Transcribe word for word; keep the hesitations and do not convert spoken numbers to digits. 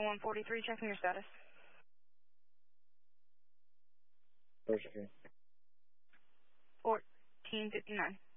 one forty-three, checking your status. First street. fourteen fifty-nine.